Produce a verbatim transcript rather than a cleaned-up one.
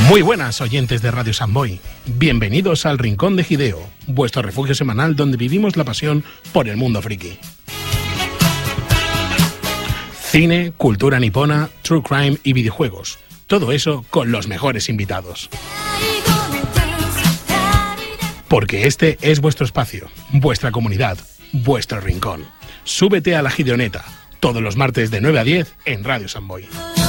Muy buenas oyentes de Radio Samboy, bienvenidos al Rincón de Hideo, vuestro refugio semanal donde vivimos la pasión por el mundo friki. Cine, cultura nipona, true crime y videojuegos, todo eso con los mejores invitados. Porque este es vuestro espacio, vuestra comunidad, vuestro rincón. Súbete a la Gideoneta, todos los martes de nueve a diez en Radio Samboy.